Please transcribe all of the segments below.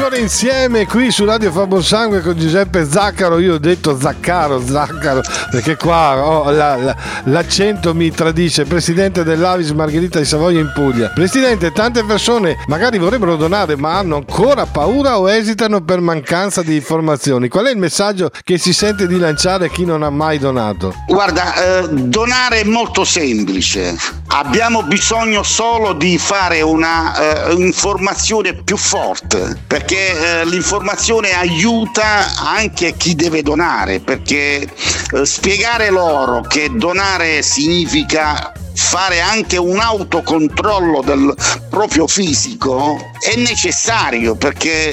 ancora insieme qui su Radio Fa Buon Sangue con Giuseppe Zaccaro. Io ho detto Zaccaro perché qua l'accento mi tradisce. Presidente dell'Avis Margherita di Savoia in Puglia. Presidente, tante persone magari vorrebbero donare ma hanno ancora paura o esitano per mancanza di informazioni. Qual è il messaggio che si sente di lanciare a chi non ha mai donato? Guarda, donare è molto semplice. Abbiamo bisogno solo di fare una informazione più forte, perché l'informazione aiuta anche chi deve donare, perché spiegare loro che donare significa fare anche un autocontrollo del proprio fisico è necessario, perché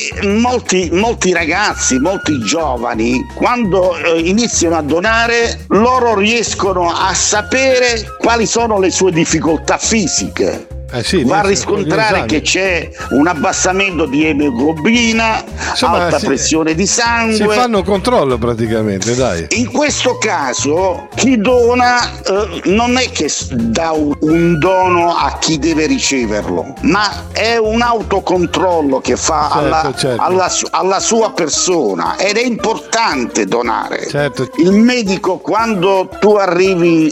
molti ragazzi, molti giovani, quando iniziano a donare, loro riescono a sapere quali sono le sue difficoltà fisiche. Va a riscontrare che c'è un abbassamento di emoglobina, alta pressione di sangue. Si fanno controllo praticamente, dai. In questo caso chi dona non è che dà un dono a chi deve riceverlo, ma è un autocontrollo che fa alla sua persona, ed è importante donare. Certo. Il medico, quando tu arrivi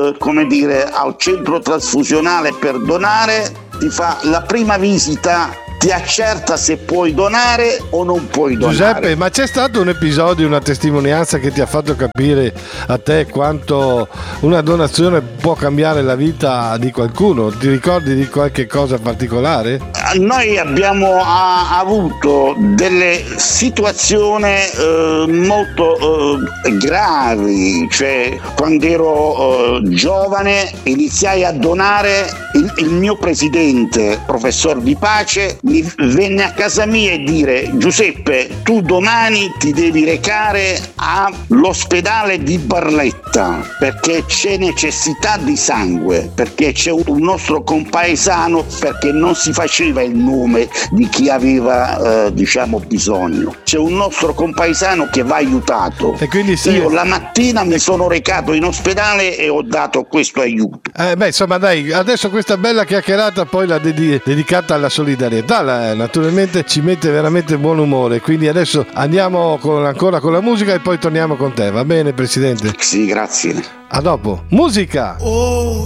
al centro trasfusionale per donare, ti fa la prima visita, ti accerta se puoi donare o non puoi donare. Giuseppe, ma c'è stato un episodio, una testimonianza che ti ha fatto capire a te quanto una donazione può cambiare la vita di qualcuno? Ti ricordi di qualche cosa particolare? Noi abbiamo avuto delle situazioni molto gravi, cioè quando ero giovane iniziai a donare. Il mio presidente, professor Di Pace, mi venne a casa mia e dire: Giuseppe, tu domani ti devi recare all'ospedale di Barletta perché c'è necessità di sangue, perché c'è un nostro compaesano, perché non si faceva il nome di chi aveva bisogno, c'è un nostro compaesano che va aiutato. E quindi io la mattina mi sono recato in ospedale e ho dato questo aiuto. Insomma, dai, adesso questa bella chiacchierata poi la dedicata alla solidarietà, naturalmente ci mette veramente buon umore, quindi adesso andiamo ancora con la musica e poi torniamo con te, va bene Presidente? Sì, grazie. A dopo. Musica!